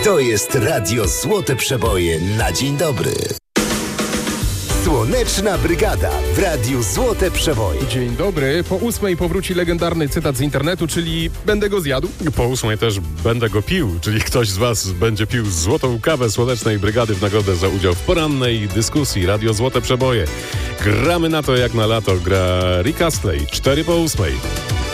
To jest Radio Złote Przeboje na dzień dobry. Słoneczna Brygada w Radiu Złote Przeboje. Dzień dobry. Po 8 powróci legendarny cytat z internetu, czyli będę go zjadł. Po 8 też będę go pił, czyli ktoś z was będzie pił złotą kawę Słonecznej Brygady w nagrodę za udział w porannej dyskusji Radio Złote Przeboje. Gramy na to jak na lato. Gra Rick Astley, 4 po 8.